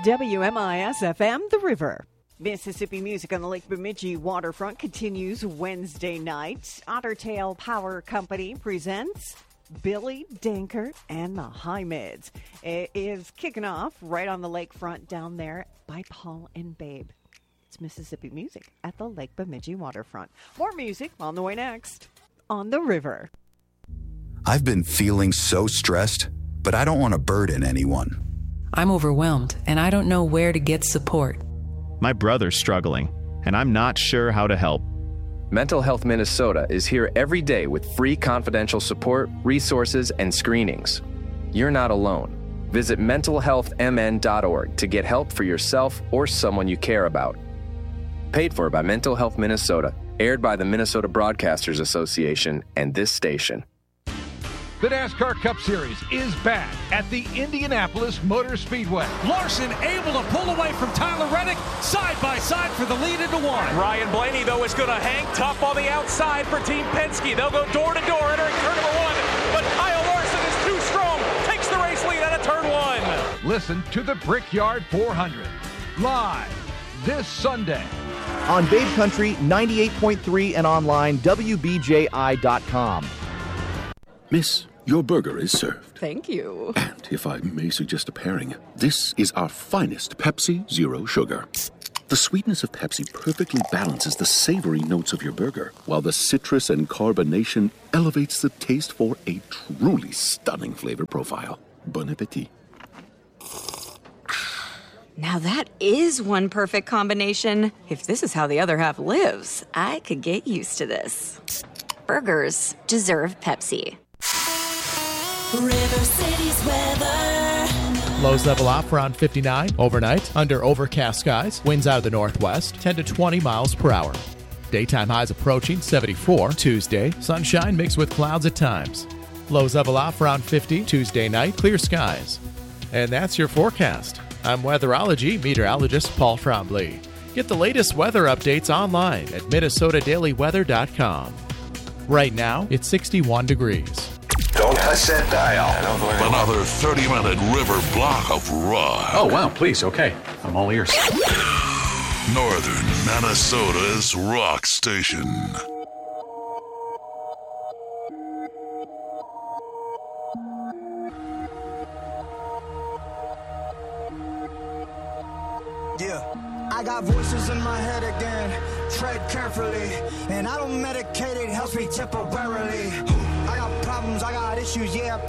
WMIS-FM, The River. Mississippi music on the Lake Bemidji waterfront continues Wednesday night. Ottertail Power Company presents Billy Dankert and the High Mids. It is kicking off right on the lakefront down there by Paul and Babe. It's Mississippi music at the Lake Bemidji waterfront. More music on the way next on The River. I've been feeling so stressed, but I don't want to burden anyone. I'm overwhelmed, and I don't know where to get support. My brother's struggling, and I'm not sure how to help. Mental Health Minnesota is here every day with free confidential support, resources, and screenings. You're not alone. Visit mentalhealthmn.org to get help for yourself or someone you care about. Paid for by Mental Health Minnesota, aired by the Minnesota Broadcasters Association and this station. The NASCAR Cup Series is back at the Indianapolis Motor Speedway. Larson able to pull away from Tyler Reddick, side by side for the lead into one. Ryan Blaney, though, is going to hang tough on the outside for Team Penske. They'll go door to door entering turn number one, but Kyle Larson is too strong, takes the race lead out of turn one. Listen to the Brickyard 400 live this Sunday on Babe Country 98.3 and online WBJI.com. Miss, your burger is served. Thank you. And if I may suggest a pairing, this is our finest Pepsi Zero Sugar. The sweetness of Pepsi perfectly balances the savory notes of your burger, while the citrus and carbonation elevates the taste for a truly stunning flavor profile. Bon appetit. Now that is one perfect combination. If this is how the other half lives, I could get used to this. Burgers deserve Pepsi. River City's weather. Lows level off around 59 overnight under overcast skies. Winds out of the northwest 10 to 20 miles per hour. Daytime highs approaching 74 Tuesday. Sunshine mixed with clouds at times. Lows level off around 50 Tuesday night. Clear skies. And that's your forecast. I'm weatherology meteorologist Paul Trombley. Get the latest weather updates online at minnesotadailyweather.com. Right now, it's 61 degrees. Don't touch that dial. Another 30-minute river block of rock. Oh, wow, please, okay. I'm all ears. Northern Minnesota's rock station. Yeah. I got voices in my head again. Tread carefully. And I don't medicate, it helps me temporarily. I got problems, I got issues, yeah.